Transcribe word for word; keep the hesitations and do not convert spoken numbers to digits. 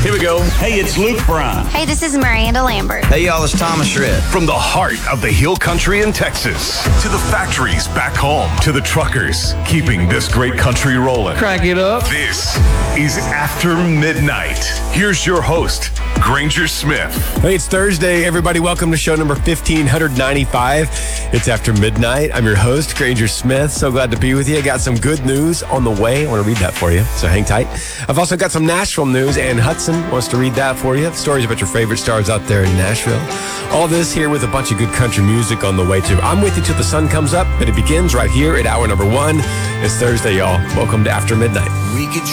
Here we go. Hey, it's Luke Bryan. Hey, this is Miranda Lambert. Hey, y'all, it's Thomas Shred. From the heart of the Hill Country in Texas to the factories back home to the truckers keeping this great country rolling. Crank it up. This is After Midnight. Here's your host, Granger Smith. Hey, it's Thursday, everybody. Welcome to show number fifteen ninety-five. It's After Midnight. I'm your host, Granger Smith. So glad to be with you. I got some good news on the way. I want to read that for you, so hang tight. I've also got some Nashville news, and Hudson wants to read that for you. Stories about your favorite stars out there in Nashville. All this here with a bunch of good country music on the way, too. I'm with you till the sun comes up, but it begins right here at hour number one. It's Thursday, y'all. Welcome to After Midnight. We could